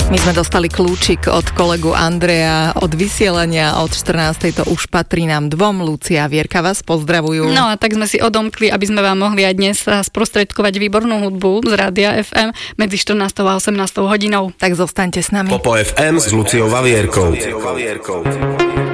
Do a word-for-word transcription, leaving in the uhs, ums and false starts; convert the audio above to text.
My sme dostali kľúčik od kolegu Andreja od vysielania od štrnástej. To už patrí nám dvom. Lucia a Vierka vás pozdravujú. No a tak sme si odomkli, aby sme vám mohli aj dnes sprostredkovať výbornú hudbu z Rádia ef em medzi štrnástou a osemnástou hodinou. Tak zostaňte s nami. Popo ef em s Luciou a Vierkou.